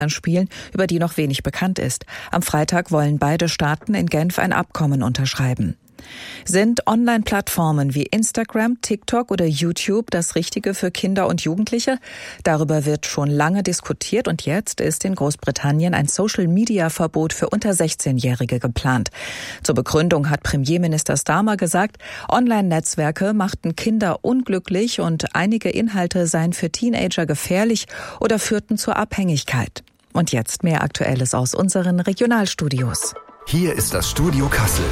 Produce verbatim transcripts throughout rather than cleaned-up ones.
spielen, über die noch wenig bekannt ist. Am Freitag wollen beide Staaten in Genf ein Abkommen unterschreiben. Sind Online-Plattformen wie Instagram, TikTok oder YouTube das Richtige für Kinder und Jugendliche? Darüber wird schon lange diskutiert und jetzt ist in Großbritannien ein Social-Media-Verbot für unter sechzehnjährige geplant. Zur Begründung hat Premierminister Starmer gesagt, Online-Netzwerke machten Kinder unglücklich und einige Inhalte seien für Teenager gefährlich oder führten zur Abhängigkeit. Und jetzt mehr Aktuelles aus unseren Regionalstudios. Hier ist das Studio Kassel.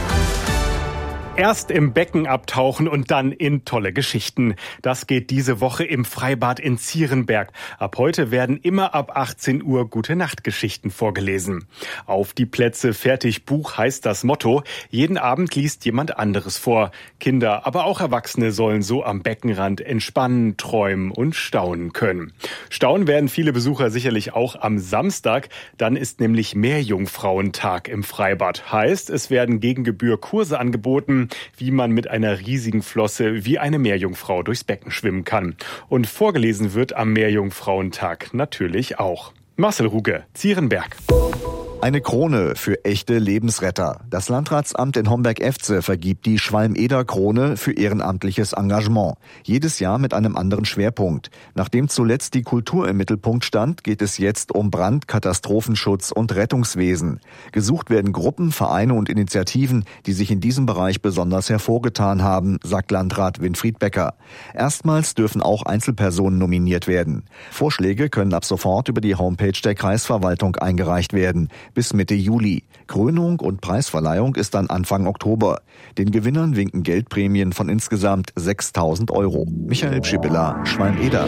Erst im Becken abtauchen und dann in tolle Geschichten. Das geht diese Woche im Freibad in Zierenberg. Ab heute werden immer ab achtzehn Uhr Gute-Nacht-Geschichten vorgelesen. Auf die Plätze, fertig, Buch heißt das Motto. Jeden Abend liest jemand anderes vor. Kinder, aber auch Erwachsene sollen so am Beckenrand entspannen, träumen und staunen können. Staunen werden viele Besucher sicherlich auch am Samstag. Dann ist nämlich Meerjungfrauentag im Freibad. Heißt, es werden gegen Gebühr Kurse angeboten, wie man mit einer riesigen Flosse wie eine Meerjungfrau durchs Becken schwimmen kann. Und vorgelesen wird am Meerjungfrauentag natürlich auch. Marcel Ruge, Zierenberg. Eine Krone für echte Lebensretter. Das Landratsamt in Homberg-Efze vergibt die Schwalm-Eder-Krone für ehrenamtliches Engagement. Jedes Jahr mit einem anderen Schwerpunkt. Nachdem zuletzt die Kultur im Mittelpunkt stand, geht es jetzt um Brand-, Katastrophenschutz und Rettungswesen. Gesucht werden Gruppen, Vereine und Initiativen, die sich in diesem Bereich besonders hervorgetan haben, sagt Landrat Winfried Becker. Erstmals dürfen auch Einzelpersonen nominiert werden. Vorschläge können ab sofort über die Homepage der Kreisverwaltung eingereicht werden. Bis Mitte Juli. Krönung und Preisverleihung ist dann Anfang Oktober. Den Gewinnern winken Geldprämien von insgesamt sechstausend Euro. Michael Schibilla, Schwalm-Eder.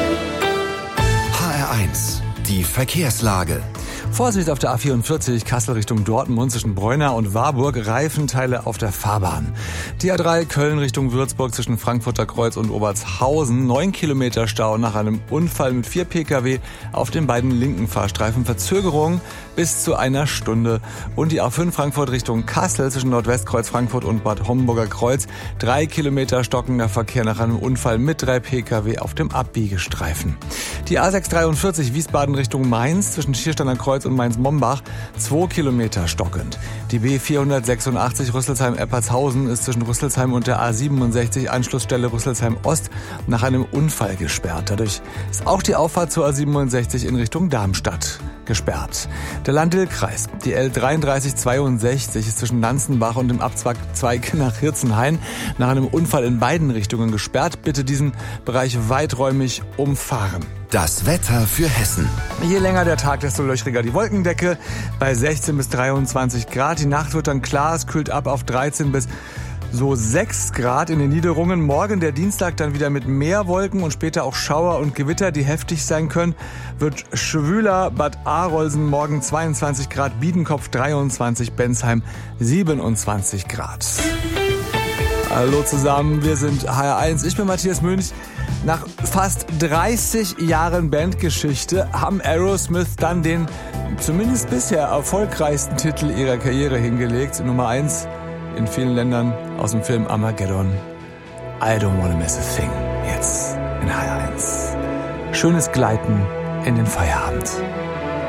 H R eins, die Verkehrslage. Vorsicht auf der A vierundvierzig, Kassel Richtung Dortmund zwischen Breuna und Warburg, Reifenteile auf der Fahrbahn. Die A drei, Köln Richtung Würzburg zwischen Frankfurter Kreuz und Obertshausen, neun Kilometer Stau nach einem Unfall mit vier Pkw auf den beiden linken Fahrstreifen, Verzögerung bis zu einer Stunde. Und die A fünf Frankfurt Richtung Kassel zwischen Nordwestkreuz Frankfurt und Bad Homburger Kreuz, drei Kilometer stockender Verkehr nach einem Unfall mit drei Pkw auf dem Abbiegestreifen. Die A sechshundertdreiundvierzig Wiesbaden Richtung Mainz zwischen Schiersteiner Kreuz und Mainz-Mombach, zwei Kilometer stockend. Die B vierhundertsechsundachtzig Rüsselsheim-Eppertshausen ist zwischen Rüsselsheim und der A siebenundsechzig Anschlussstelle Rüsselsheim-Ost nach einem Unfall gesperrt. Dadurch ist auch die Auffahrt zur A siebenundsechzig in Richtung Darmstadt gesperrt. Der Lahn-Dill-Kreis, die L dreiunddreißig zweiundsechzig ist zwischen Lanzenbach und dem Abzweig nach Hirzenhain nach einem Unfall in beiden Richtungen gesperrt. Bitte diesen Bereich weiträumig umfahren. Das Wetter für Hessen. Je länger der Tag, desto löchriger die Wolkendecke. Bei sechzehn bis dreiundzwanzig Grad. Die Nacht wird dann klar, es kühlt ab auf dreizehn bis so sechs Grad in den Niederungen. Morgen, der Dienstag, dann wieder mit mehr Wolken und später auch Schauer und Gewitter, die heftig sein können. Wird schwüler. Bad Arolsen morgen zweiundzwanzig Grad, Biedenkopf dreiundzwanzig, Bensheim siebenundzwanzig Grad. Hallo zusammen, wir sind H R eins. Ich bin Matthias Münch. Nach fast dreißig Jahren Bandgeschichte haben Aerosmith dann den zumindest bisher erfolgreichsten Titel ihrer Karriere hingelegt. Nummer eins in vielen Ländern aus dem Film Armageddon. I don't wanna miss a thing. Jetzt in H R eins. Schönes Gleiten in den Feierabend.